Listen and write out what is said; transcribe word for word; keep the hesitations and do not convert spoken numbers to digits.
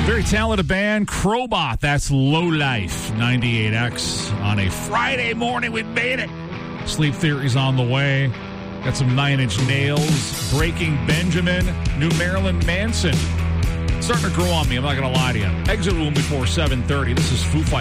Very talented band, Crowbot. That's Low Life, ninety-eight X. On a Friday morning, we made it. Sleep Theory's on the way. Got some Nine Inch Nails, Breaking Benjamin, New Marilyn Manson. It's starting to grow on me, I'm not going to lie to you. Exit room before seven thirty. This is Foo Fighters.